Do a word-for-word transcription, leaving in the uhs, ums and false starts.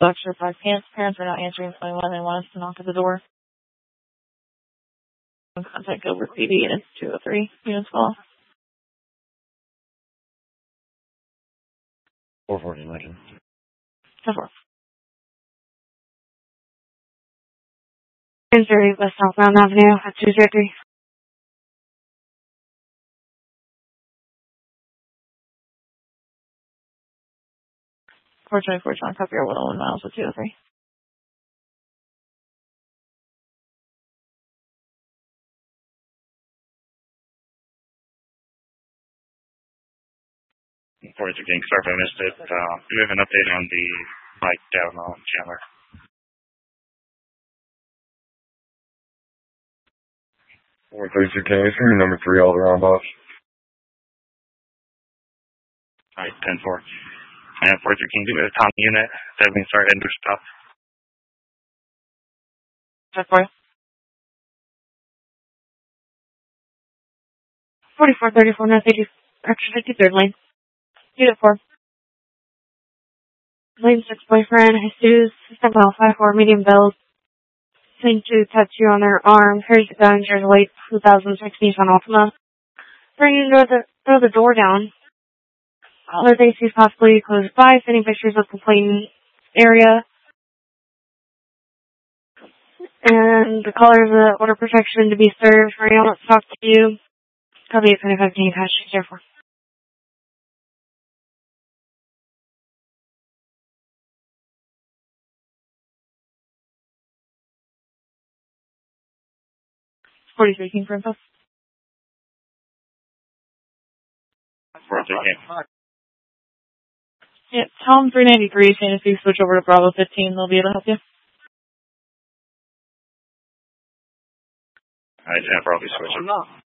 Doctor five parents, parents are not answering phone when they want us to knock at the door. Contact Gilbert P D and it's two oh three. Units call. four forty, Lincoln. ten four. Injury West Southbound Avenue at two zero three. four twenty-four, John, copy your one oh one miles with two oh three. forty-two King, sorry if I missed it. Uh, do we have an update on the bike down on Chandler? four thirty-two King, it's gonna be number three all around, boss. Alright, ten four. And forty-two King, do we have a Tom unit that we can start heading to stop? ten four. forty-four thirty-four, North eighty, extra fifty-third lane. Unit four. Lane six boyfriend, Jesus, seven mile five four, medium build. Saint Jude tattoo on their arm, carries a gun, years late, two thousand sixteen on Ultima. Bringing to the, throw the door down. Other things he's possibly close by, sending pictures of complainant area. And the caller of the order protection to be served. Mariel, let's talk to you. Copy eight twenty-five King, hash zero four. forty-three King for info. forty-two King. Yeah, Tom three ninety-three, saying if you switch over to Bravo fifteen, they'll be able to help you. Alright, ten four, I'll be switching.